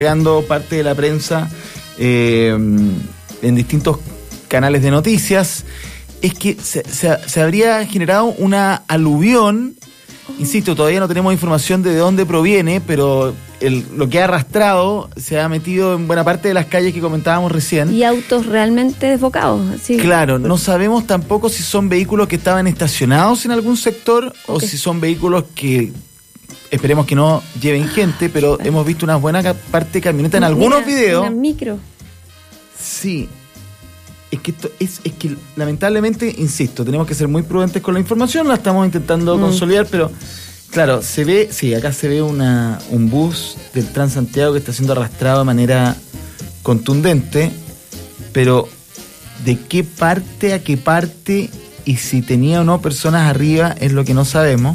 llegando parte de la prensa en distintos canales de noticias, es que se habría generado una aluvión. Insisto, todavía no tenemos información de dónde proviene, pero lo que ha arrastrado se ha metido en buena parte de las calles que comentábamos recién. Y autos realmente desbocados. Sí. Claro, no sabemos tampoco si son vehículos que estaban estacionados en algún sector o si son vehículos que esperemos que no lleven gente, pero hemos visto una buena parte de camionetas en algunos videos. Una micro. Sí. Es que que lamentablemente, insisto, tenemos que ser muy prudentes con la información, la estamos intentando consolidar, pero claro, se ve, sí, acá se ve un bus del Transantiago que está siendo arrastrado de manera contundente, pero de qué parte a qué parte y si tenía o no personas arriba es lo que no sabemos.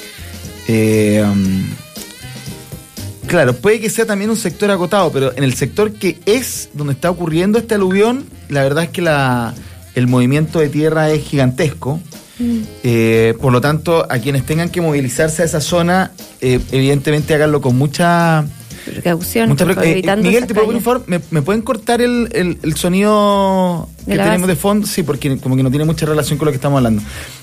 Claro, puede que sea también un sector acotado, pero en el sector que es donde está ocurriendo este aluvión, la verdad es que el movimiento de tierra es gigantesco. Por lo tanto, a quienes tengan que movilizarse a esa zona, evidentemente háganlo con mucha precaución. Miguel, ¿te puedo por favor? ¿Me pueden cortar el sonido que tenemos de fondo? Sí, porque como que no tiene mucha relación con lo que estamos hablando.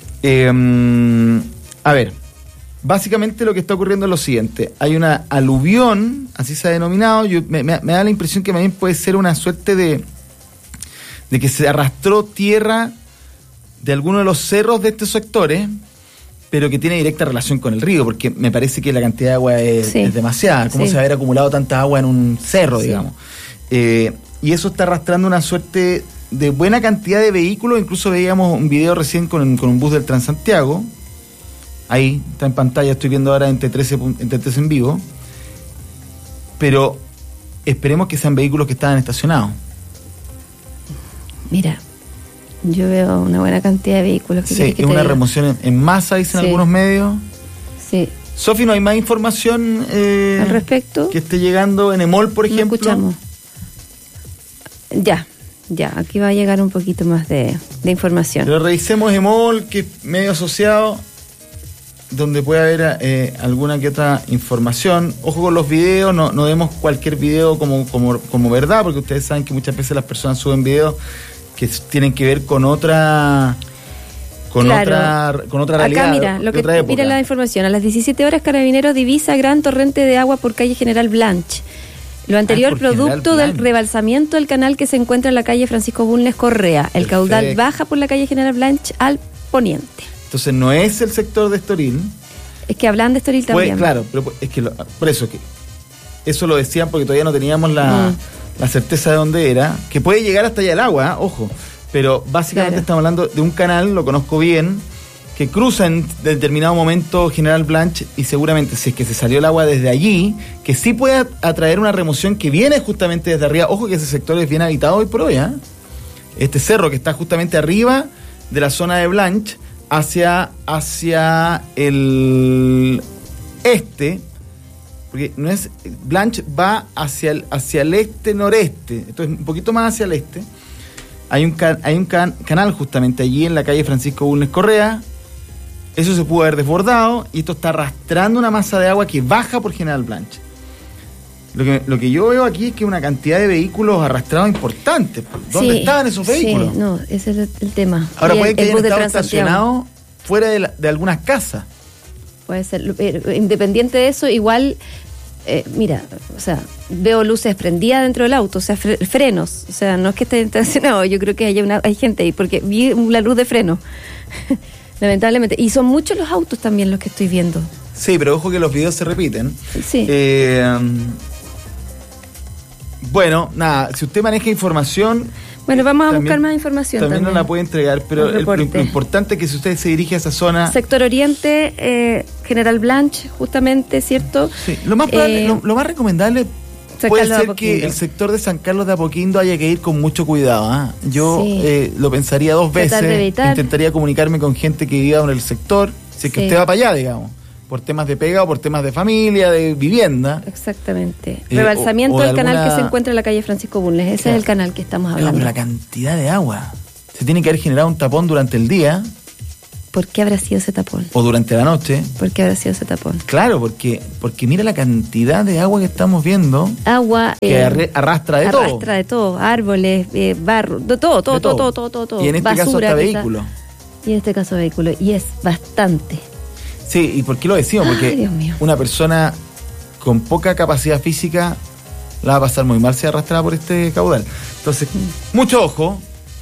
A ver, básicamente lo que está ocurriendo es lo siguiente. Hay una aluvión, así se ha denominado. Me da la impresión que también puede ser una suerte de que se arrastró tierra de alguno de los cerros de estos sectores, pero que tiene directa relación con el río, porque me parece que la cantidad de agua es demasiada. ¿Cómo se haber acumulado tanta agua en un cerro, digamos? Y eso está arrastrando una suerte de buena cantidad de vehículos. Incluso veíamos un video recién con un bus del Transantiago. Ahí está en pantalla, estoy viendo ahora entre 13 en vivo. Pero esperemos que sean vehículos que estaban estacionados. Mira, yo veo una buena cantidad de vehículos. Sí, es una remoción en masa, dicen algunos medios. Sí. Sofi, ¿no hay más información al respecto? Que esté llegando en EMOL, por ejemplo? Escuchamos. Ya, aquí va a llegar un poquito más de información. Pero revisemos EMOL, que es medio asociado, donde puede haber alguna que otra información. Ojo con los videos, no demos cualquier video como verdad, porque ustedes saben que muchas veces las personas suben videos que tienen que ver con otra realidad. Acá mira la información. A las 17 horas Carabineros divisa gran torrente de agua por calle General Blanch. Lo anterior producto del rebalsamiento del canal que se encuentra en la calle Francisco Bulnes Correa. El caudal baja por la calle General Blanch al poniente. Entonces no es el sector de Estoril. Es que hablan de Estoril también. Claro, pero es que por eso que eso lo decían porque todavía no teníamos la certeza de dónde era, que puede llegar hasta allá el agua, ojo, pero básicamente estamos hablando de un canal, lo conozco bien, que cruza en determinado momento General Blanch y seguramente si es que se salió el agua desde allí, que sí puede atraer una remoción que viene justamente desde arriba. Ojo que ese sector es bien habitado hoy por hoy, este cerro que está justamente arriba de la zona de Blanch hacia el este, porque no es Blanch, va hacia el este-noreste, entonces un poquito más hacia el este. Hay un canal justamente allí en la calle Francisco Bulnes Correa. Eso se pudo haber desbordado y esto está arrastrando una masa de agua que baja por General Blanch. Lo que yo veo aquí es que una cantidad de vehículos arrastrados importantes. ¿Dónde estaban esos vehículos? Sí, no, ese es el tema. Ahora pueden que hayan estado estacionados fuera de algunas casas. Puede ser, pero independiente de eso, igual, mira, o sea, veo luces prendidas dentro del auto, o sea, frenos, o sea, no es que esté estacionado, yo creo que hay gente ahí, porque vi la luz de freno, lamentablemente, y son muchos los autos también los que estoy viendo. Sí, pero ojo que los videos se repiten. Sí. Bueno, nada, si usted maneja información... Bueno, vamos a buscar más información también. También nos la puede entregar, pero lo importante es que si usted se dirige a esa zona... Sector Oriente, General Blanch, justamente, ¿cierto? Sí, lo más recomendable puede ser que el sector de San Carlos de Apoquindo haya que ir con mucho cuidado. Yo lo pensaría dos veces, intentaría comunicarme con gente que viva en el sector, si es que usted va para allá, digamos. Por temas de pega o por temas de familia, de vivienda. Exactamente. Rebalsamiento del canal que se encuentra en la calle Francisco Bulnes. Ese es el canal que estamos hablando. Pero la cantidad de agua. Se tiene que haber generado un tapón durante el día. ¿Por qué habrá sido ese tapón? O durante la noche. ¿Por qué habrá sido ese tapón? Claro, porque mira la cantidad de agua que estamos viendo. Agua que arrastra de todo. Arrastra de todo, árboles, barro, de todo. Y en este basura, caso hasta vehículos. Y en este caso vehículos. Y es bastante. Sí, ¿y por qué lo decimos? Porque Dios mío. Una persona con poca capacidad física la va a pasar muy mal si arrastrada por este caudal. Entonces, mucho ojo.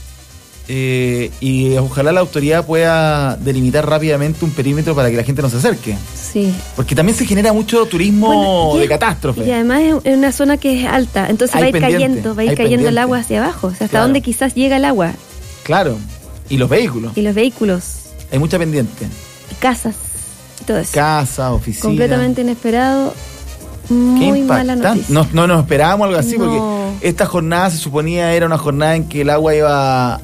Y ojalá la autoridad pueda delimitar rápidamente un perímetro para que la gente no se acerque. Sí. Porque también se genera mucho turismo de catástrofe. Y además es una zona que es alta, entonces va a ir cayendo el agua hacia abajo. O sea, hasta dónde quizás llega el agua. Claro. Y los vehículos. Hay mucha pendiente. Y casas. Y todo eso. Casas, oficinas. Completamente inesperado. Muy mala noticia. No nos esperábamos algo así, porque esta jornada se suponía era una jornada en que el agua iba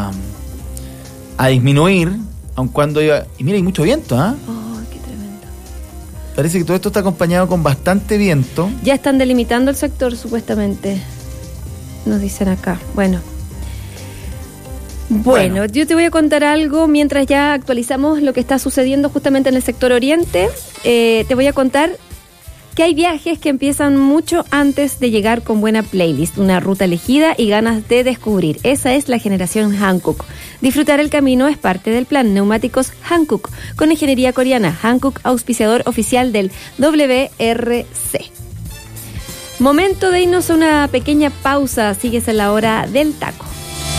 a disminuir, aun cuando iba... Y mira, hay mucho viento, ¿ah? Oh, qué tremendo. Parece que todo esto está acompañado con bastante viento. Ya están delimitando el sector, supuestamente. Nos dicen acá. Bueno, yo te voy a contar algo mientras ya actualizamos lo que está sucediendo justamente en el sector oriente. Te voy a contar que hay viajes que empiezan mucho antes de llegar con buena playlist, una ruta elegida y ganas de descubrir. Esa es la generación Hankook. Disfrutar el camino es parte del plan Neumáticos Hankook, con ingeniería coreana. Hankook, auspiciador oficial del WRC. Momento de irnos a una pequeña pausa. Sigues en la hora del taco.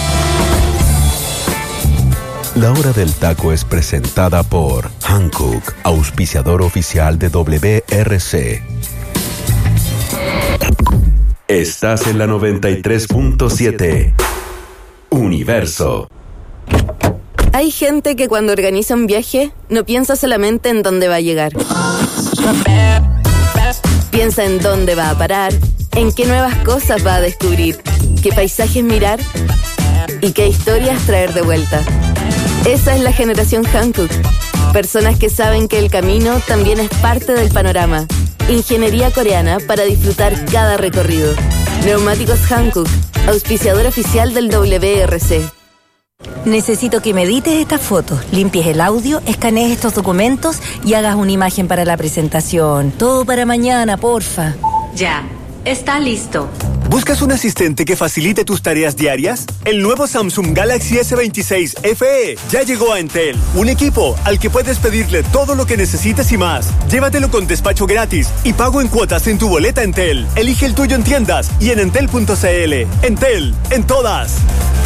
La Hora del Taco es presentada por Hankook, auspiciador oficial de WRC. Estás en la 93.7. Universo. Hay gente que cuando organiza un viaje no piensa solamente en dónde va a llegar. Piensa en dónde va a parar, en qué nuevas cosas va a descubrir, qué paisajes mirar y qué historias traer de vuelta. Esa es la generación Hankook. Personas que saben que el camino también es parte del panorama. Ingeniería coreana para disfrutar cada recorrido. Neumáticos Hankook, auspiciador oficial del WRC. Necesito que me edites estas fotos, limpies el audio, escanees estos documentos y hagas una imagen para la presentación. Todo para mañana, porfa. Ya, está listo. ¿Buscas un asistente que facilite tus tareas diarias? El nuevo Samsung Galaxy S26 FE ya llegó a Entel. Un equipo al que puedes pedirle todo lo que necesites y más. Llévatelo con despacho gratis y pago en cuotas en tu boleta Entel. Elige el tuyo en tiendas y en entel.cl. Entel, en todas.